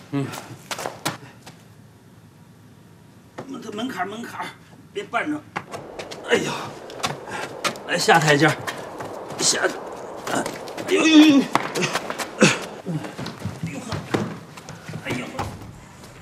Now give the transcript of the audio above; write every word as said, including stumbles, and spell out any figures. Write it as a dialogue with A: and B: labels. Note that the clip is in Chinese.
A: 嗯。
B: 门门槛门槛，别绊着。哎呦，来下台阶，下，哎呦呦呦！